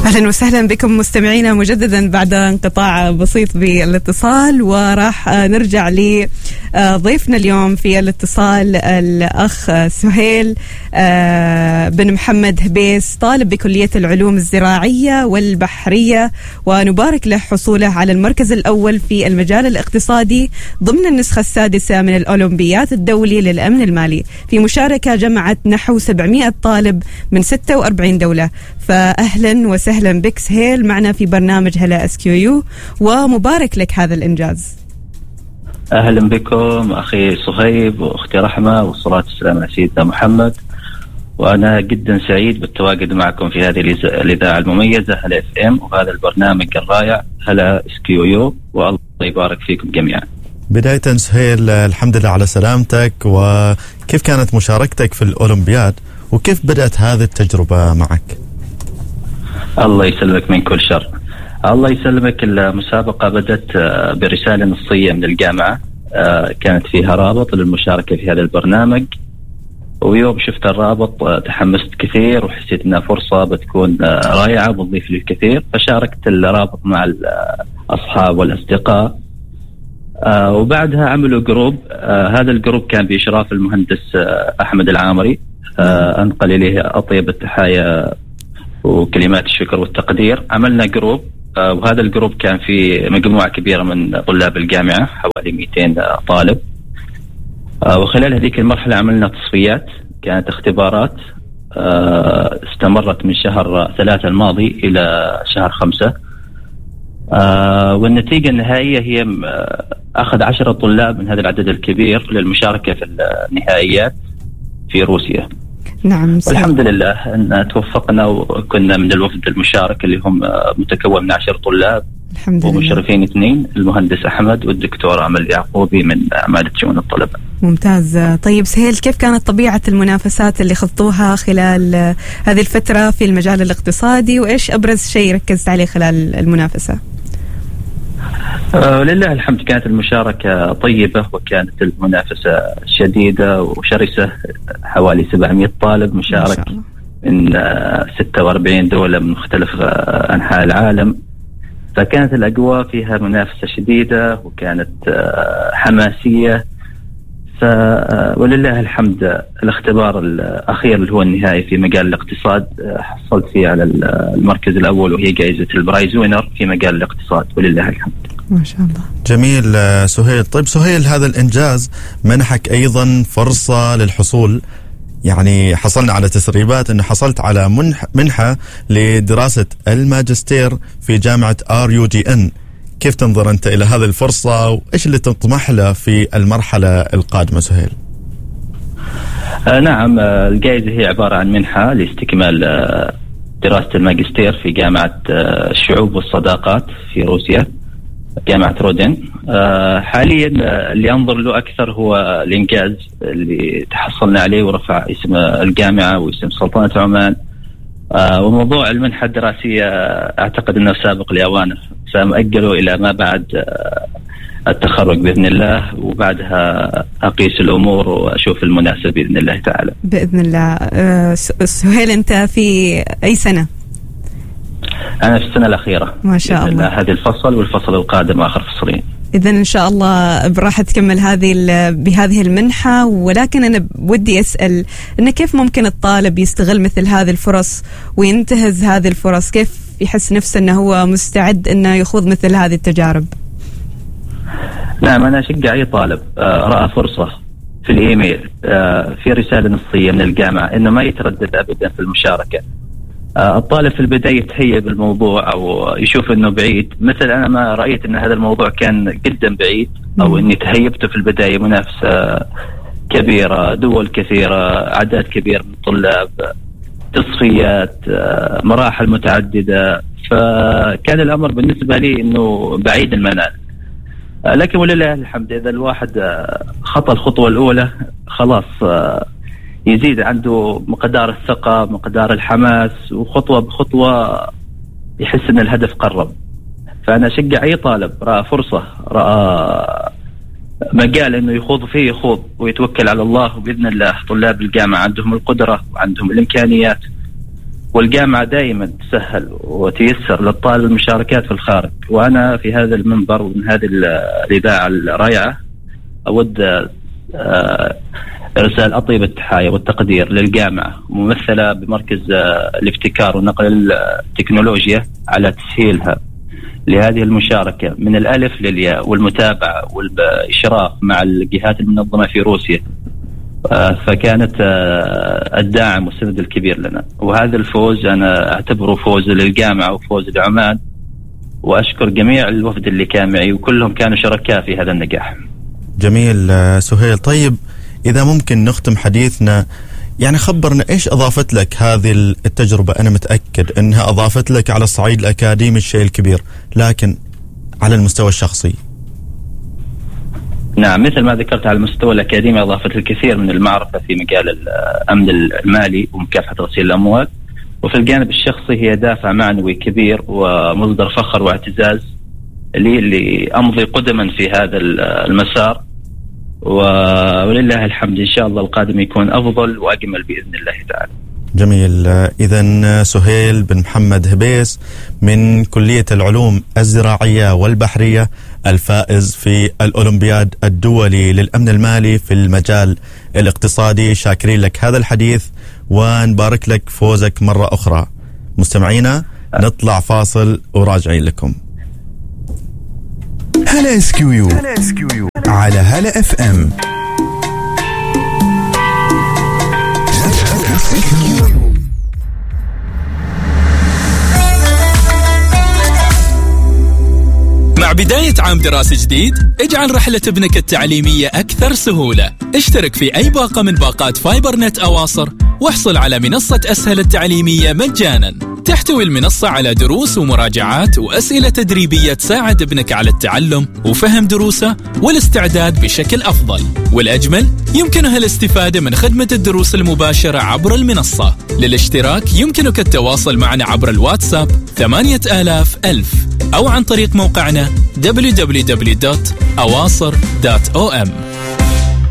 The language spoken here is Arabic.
أهلا وسهلا بكم مستمعينا مجددا بعد انقطاع بسيط بالاتصال، وراح نرجع لضيفنا اليوم في الاتصال الأخ سهيل بن محمد هبيس، طالب بكلية العلوم الزراعية والبحرية، ونبارك له حصوله على المركز الأول في المجال الاقتصادي ضمن النسخة السادسة من الأولمبياد الدولي للأمن المالي، في مشاركة جمعت نحو 700 طالب من 46 دولة. فأهلا وسهلا بك سهيل معنا في برنامج هلا SQU، ومبارك لك هذا الإنجاز. أهلا بكم أخي صهيب وأختي رحمة، والصلاة والسلام على سيدنا محمد. وأنا جدا سعيد بالتواجد معكم في هذه الإذاعة المميزة هلا FM، وهذا البرنامج الرائع هلا SQU، والله يبارك فيكم جميعا. بداية سهيل، الحمد لله على سلامتك، وكيف كانت مشاركتك في الأولمبياد وكيف بدأت هذه التجربة معك؟ الله يسلمك من كل شر. الله يسلمك. المسابقة بدأت برسالة نصية من الجامعة، كانت فيها رابط للمشاركة في هذا البرنامج، ويوم شفت الرابط تحمست كثير وحسيت انها فرصة بتكون رائعة وبتضيف لي الكثير، فشاركت الرابط مع الأصحاب والأصدقاء. وبعدها عملوا جروب، هذا الجروب كان بإشراف المهندس أحمد العامري، أنقل إليه أطيب التحايا وكلمات الشكر والتقدير. عملنا جروب، وهذا الجروب كان فيه مجموعة كبيرة من طلاب الجامعة، حوالي 200 طالب. وخلال هذيك المرحلة عملنا تصفيات، كانت اختبارات استمرت من شهر 3 الماضي إلى شهر 5. والنتيجة النهائية هي أخذ 10 طلاب من هذا العدد الكبير للمشاركة في النهائيات في روسيا. نعم، والحمد لله أن توفقنا، وكنا من الوفد المشارك اللي هم متكون من 10 طلاب، الحمد لله، ومشرفين 2، المهندس أحمد والدكتور أمل يعقوبي من عمادة شؤون الطلبة. ممتاز. طيب سهيل، كيف كانت طبيعة المنافسات اللي خضتوها خلال هذه الفترة في المجال الاقتصادي، وإيش أبرز شيء ركزت عليه خلال المنافسة؟ لله الحمد، كانت المشاركة طيبة، وكانت المنافسة شديدة وشرسة. حوالي 700 طالب مشارك من 46 دولة من مختلف أنحاء العالم، فكانت الأجواء فيها منافسة شديدة وكانت حماسية. ولله الحمد، الاختبار الأخير اللي هو النهائي في مجال الاقتصاد حصلت فيه على المركز الأول، وهي جائزة البرايز وينر في مجال الاقتصاد، ولله الحمد. ما شاء الله، جميل. سهيل، طيب سهيل، هذا الإنجاز منحك أيضا فرصة للحصول، يعني حصلنا على تسريبات أنه حصلت على منحة لدراسة الماجستير في جامعة RUGN. كيف تنظر أنت إلى هذه الفرصة، وإيش اللي تطمح له في المرحلة القادمة سهيل؟ نعم، الجائزة هي عبارة عن منحة لاستكمال دراسة الماجستير في جامعة الشعوب والصداقات في روسيا، جامعة رودن. حاليا اللي أنظر له أكثر هو الإنجاز اللي تحصلنا عليه ورفع اسم الجامعة واسم سلطنة عمان. وموضوع المنحة الدراسية أعتقد أنه سابق لأوانه، سأمأجله إلى ما بعد التخرج بإذن الله، وبعدها أقيس الأمور وأشوف المناسب بإذن الله تعالى. بإذن الله. سهيل، أنت في أي سنة؟ أنا في السنة الأخيرة ما شاء الله. هذه الفصل والفصل القادم آخر فصلين. إذن إن شاء الله راح تكمل بهذه المنحة. ولكن أنا ودي أسأل إنه كيف ممكن الطالب يستغل مثل هذه الفرص وينتهز هذه الفرص؟ كيف يحس نفسه إنه هو مستعد إنه يخوض مثل هذه التجارب؟ نعم، أنا أشجع أي طالب رأى فرصة في الإيميل في رسالة نصية من الجامعة إنه ما يتردد أبدا في المشاركة. الطالب في البداية يتهيأ بالموضوع أو يشوف إنه بعيد، مثل أنا ما رأيت إن هذا الموضوع كان جدا بعيد، أو إني تهيبته في البداية. منافسة كبيرة، دول كثيرة، عدد كبير من الطلاب، تصفيات، مراحل متعددة، فكان الأمر بالنسبة لي إنه بعيد المنال. لكن ولله الحمد، إذا الواحد خطى الخطوة الأولى خلاص يزيد عنده مقدار الثقة، مقدار الحماس، وخطوة بخطوة يحس أن الهدف قرب. فأنا أشجع أي طالب رأى فرصة، رأى مجال أنه يخوض فيه يخوض ويتوكل على الله، وبإذن الله طلاب الجامعة عندهم القدرة وعندهم الإمكانيات والجامعة دائما تسهل وتيسر للطالب المشاركات في الخارج. وأنا في هذا المنبر ومن هذه الإذاعة الرائعة أود إرسال أطيب التحايا والتقدير للجامعة ممثلة بمركز الابتكار ونقل التكنولوجيا على تسهيلها لهذه المشاركة من الألف للياء والمتابعة والإشراف مع الجهات المنظمة في روسيا. فكانت الداعم والسند الكبير لنا، وهذا الفوز أنا أعتبره فوز للجامعة وفوز لعمان، وأشكر جميع الوفد اللي كان معي وكلهم كانوا شركاء في هذا النجاح. جميل سهيل. طيب إذا ممكن نختم حديثنا، يعني خبرنا إيش أضافت لك هذه التجربة؟ أنا متأكد أنها أضافت لك على الصعيد الأكاديمي الشيء الكبير، لكن على المستوى الشخصي. نعم، مثل ما ذكرت على المستوى الأكاديمي أضافت الكثير من المعرفة في مجال الأمن المالي ومكافحة غسيل الأموال، وفي الجانب الشخصي هي دافع معنوي كبير ومصدر فخر واعتزاز لي اللي أمضي قدما في هذا المسار، ولله الحمد. إن شاء الله القادم يكون أفضل وأجمل بإذن الله تعالى. جميل. إذن سهيل بن محمد هبيس من كلية العلوم الزراعية والبحرية، الفائز في الأولمبياد الدولي للأمن المالي في المجال الاقتصادي، شاكرين لك هذا الحديث ونبارك لك فوزك مرة أخرى. مستمعينا نطلع فاصل وراجعين لكم. هلا اسكيو على هلا اف ام. مع بداية عام دراسي جديد، اجعل رحلة ابنك التعليمية أكثر سهولة. اشترك في أي باقة من باقات فايبر نت أواصر واحصل على منصة أسهل التعليمية مجانا. تحتوي المنصة على دروس ومراجعات وأسئلة تدريبية تساعد ابنك على التعلم وفهم دروسه والاستعداد بشكل أفضل. والأجمل، يمكنها الاستفادة من خدمة الدروس المباشرة عبر المنصة. للاشتراك يمكنك التواصل معنا عبر الواتساب 8000 أو عن طريق موقعنا www.awasr.om.